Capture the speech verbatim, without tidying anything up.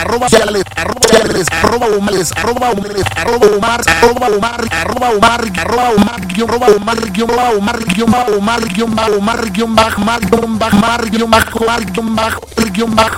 arroba sociales, arroba sociales, arroba humales, arroba humales, arroba humar, arroba humar, arroba humar, arroba humar, guión, arroba humar, guión, arroba humar, guión, arroba humar, guión, arroba humar, guión, bajo, mar, guión, bajo, mar, guión, bajo, mar, guión, bajo, el guión, bajo.